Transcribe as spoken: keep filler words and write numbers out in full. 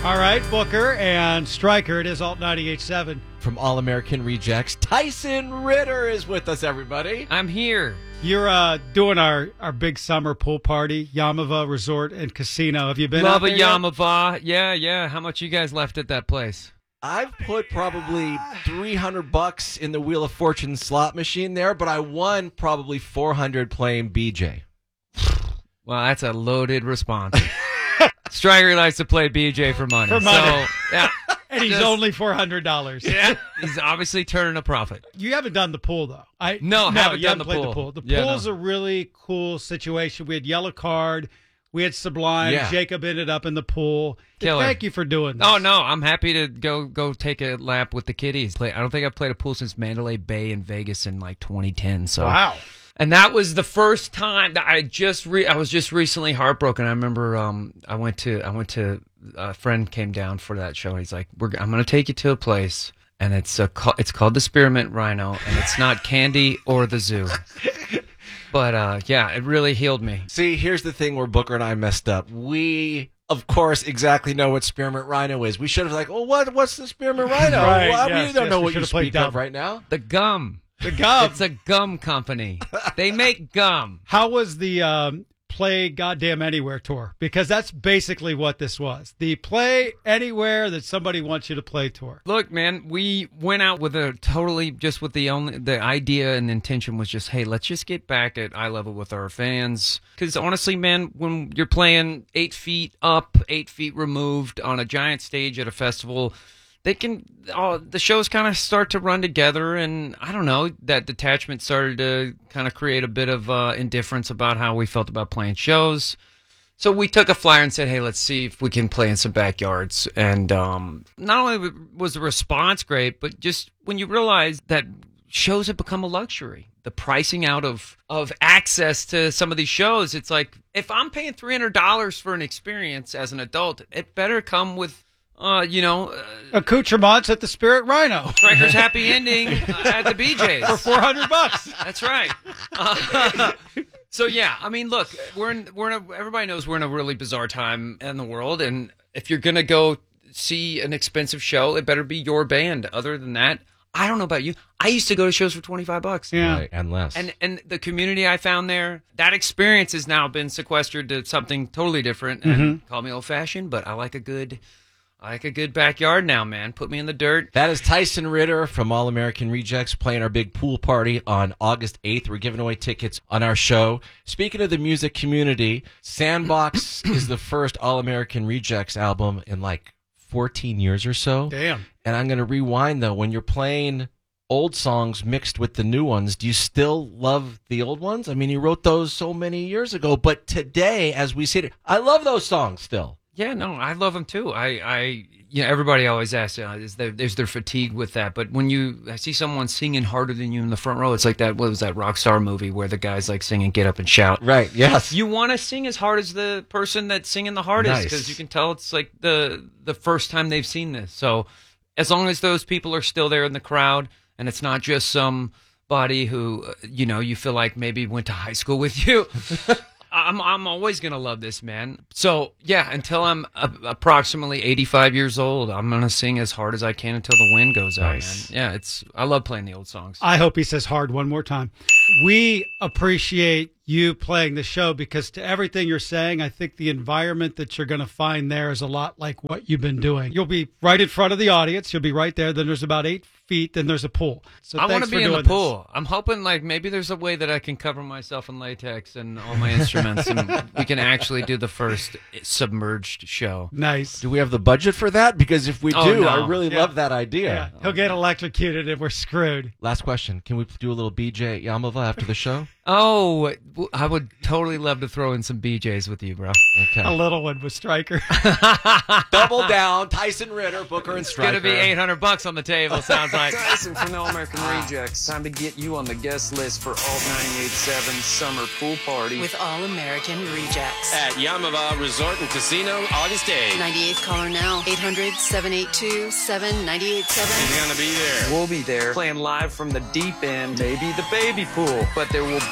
All right, Booker and Stryker. It is Alt ninety-eight point seven. From All American Rejects, Tyson Ritter is with us, everybody. I'm here. You're uh, doing our, our big summer pool party, Yamava Resort and Casino. Have you been Love out a there yet? Yamava. Yeah, yeah. How much you guys left at that place? I've put probably three hundred bucks in the Wheel of Fortune slot machine there, but I won probably four hundred playing B J. Well, that's a loaded response. Stryker likes to play B J for money. For money. So, yeah. And he's Just- only four hundred dollars. Yeah. He's obviously turning a profit. You haven't done the pool, though. I No, haven't you done haven't the played pool. the pool. The Yeah, pool's no. a really cool situation. We had Yellow Card. We had Sublime. Yeah. Jacob ended up in the pool. Killer. Thank you for doing this. Oh, no. I'm happy to go go take a lap with the kiddies. Play. I don't think I've played a pool since Mandalay Bay in Vegas in like twenty ten. So. Wow. And that was the first time that I just re- I was just recently heartbroken. I remember um, I went to I went to a friend came down for that show. He's like, We're, I'm going to take you to a place, and it's a it's called the Spearmint Rhino, and it's not candy or the zoo. But uh, yeah, it really healed me. See, here's the thing where Booker and I messed up. We, of course, exactly know what Spearmint Rhino is. We should have like, well, what what's the Spearmint Rhino? Right, well, yes, we don't yes, know we what should you have played speak of dumb. right now. The gum. The gum. It's a gum company. They make gum. How was the um, Play Goddamn Anywhere tour? Because that's basically what this was. The Play Anywhere that somebody wants you to play tour. Look, man, we went out with a totally just with the only the idea and intention was just, hey, let's just get back at eye level with our fans. Because honestly, man, when you're playing eight feet up, eight feet removed on a giant stage at a festival, they can uh, the shows kind of start to run together, and I don't know, that detachment started to kind of create a bit of uh, indifference about how we felt about playing shows. So we took a flyer and said, hey, let's see if we can play in some backyards. And um, not only was the response great, but just when you realize that shows have become a luxury, the pricing out of, of access to some of these shows, it's like, if I'm paying three hundred dollars for an experience as an adult, it better come with, uh, you know, uh, Accoutrements at the Spirit Rhino. Stryker's Happy Ending uh, at the B J's. For four hundred bucks. That's right. Uh, so yeah, I mean, look, we're in, we're in a, everybody knows we're in a really bizarre time in the world, and if you're gonna go see an expensive show, it better be your band. Other than that, I don't know about you. I used to go to shows for twenty-five bucks. Yeah. Right, and less. And and the community I found there, that experience has now been sequestered to something totally different. And call me old fashioned, but I like a good. I like a good backyard now, man. Put me in the dirt. That is Tyson Ritter from All American Rejects playing our big pool party on August eighth. We're giving away tickets on our show. Speaking of the music community, Sandbox is the first All American Rejects album in like fourteen years or so. Damn. And I'm going to rewind, though. When you're playing old songs mixed with the new ones, do you still love the old ones? I mean, you wrote those so many years ago, but today, as we see it, I love those songs still. Yeah, no, I love them too. I, I, you know, everybody always asks, uh, is there, is there fatigue with that? But when you I see someone singing harder than you in the front row, it's like that. What was that Rockstar movie where the guy's like singing "Get Up and Shout"? Right. Yes. You want to sing as hard as the person that's singing the hardest Nice. because you can tell it's like the the first time they've seen this. So as long as those people are still there in the crowd, and it's not just somebody who uh, you know you feel like maybe went to high school with you. I'm I'm always gonna love this, man. So yeah, until I'm a, approximately eighty-five years old, I'm gonna sing as hard as I can until the wind goes out, Nice. man. Yeah, it's I love playing the old songs. I hope he says hard one more time. We appreciate you playing the show because to everything you're saying, I think the environment that you're going to find there is a lot like what you've been doing. You'll be right in front of the audience. You'll be right there. Then there's about eight feet. Then there's a pool. So I want thanks to for be in the doing this. pool. I'm hoping like maybe there's a way that I can cover myself in latex and all my instruments, and we can actually do the first submerged show. Nice. Do we have the budget for that? Because if we Oh, do, no. I really Yeah. love that idea. Yeah, he'll get electrocuted and we're screwed. Last question. Can we do a little B J Yamava after the show? Oh, I would totally love to throw in some B Js with you, bro. Okay. A little one with Stryker. Double down. Tyson Ritter, Booker, and It's Stryker. gonna be eight hundred bucks on the table. Sounds like. Tyson from the All American Rejects. Time to get you on the guest list for Alt ninety-eight point seven Summer Pool Party. With All American Rejects. At Yamava Resort and Casino, August eighth. ninety-eighth caller now. eight hundred, seven eight two, seven nine eight seven. He's gonna be there. We'll be there playing live from the deep end, maybe the baby pool. But there will